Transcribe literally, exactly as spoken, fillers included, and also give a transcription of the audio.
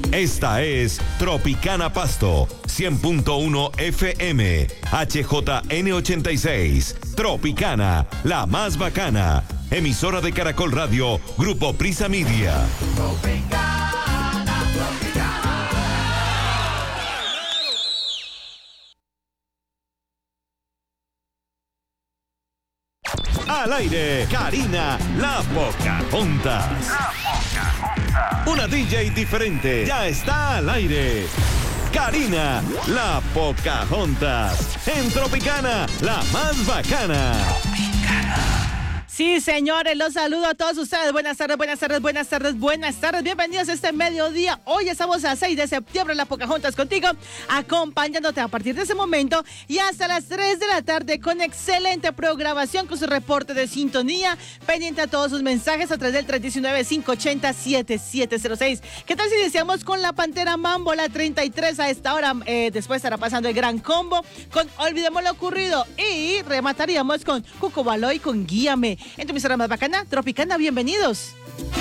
Esta es Tropicana Pasto, cien punto uno F M, H J N ochenta y seis. Tropicana, la más bacana. Emisora de Caracol Radio, Grupo Prisa Media. Tropicana, Tropicana. Al aire, Karina, la Pocahontas. La Pocahontas. Una D J diferente, ya está al aire. Karina, la Pocahontas. En Tropicana, la más bacana. Tropicana. Sí, señores, los saludo a todos ustedes. Buenas tardes, buenas tardes, buenas tardes, buenas tardes. Bienvenidos a este mediodía. Hoy estamos a seis de septiembre, la Pocahontas contigo, acompañándote a partir de ese momento y hasta las tres de la tarde con excelente programación, con su reporte de sintonía, pendiente a todos sus mensajes a través del tres uno nueve, cinco ocho cero, siete siete cero seis. ¿Qué tal si iniciamos con la Pantera Mambo, la treinta y tres a esta hora? Eh, después estará pasando el gran combo con Olvidemos lo ocurrido y remataríamos con Cuco Baloy con Guíame. En tu emisora más bacana, Tropicana, bienvenidos.